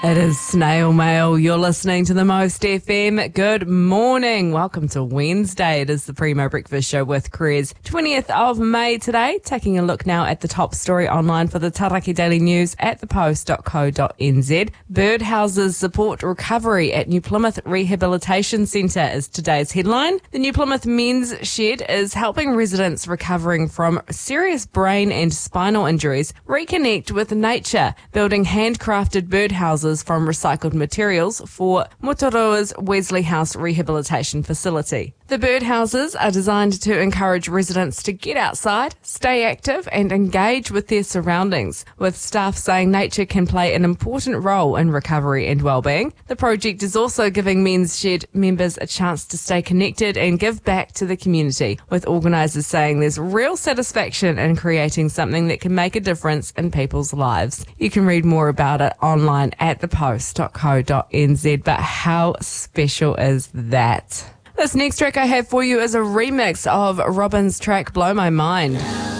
It is Snail Mail. You're listening to the Most FM. Good morning. Welcome to Wednesday. It is the Primo Breakfast Show with Crez. 20th of May today. Taking a look now at the top story online for the Taraki Daily News at thepost.co.nz. Birdhouses support recovery at New Plymouth Rehabilitation Centre is today's headline. The New Plymouth Men's Shed is helping residents recovering from serious brain and spinal injuries reconnect with nature, building handcrafted birdhouses from recycled materials for Motoroa's Wesley House Rehabilitation Facility. The birdhouses are designed to encourage residents to get outside, stay active and engage with their surroundings, with staff saying nature can play an important role in recovery and well-being. The project is also giving Men's Shed members a chance to stay connected and give back to the community, with organisers saying there's real satisfaction in creating something that can make a difference in people's lives. You can read more about it online at thepost.co.nz, but how special is that? This next track I have for you is a remix of Robyn's track Blow My Mind.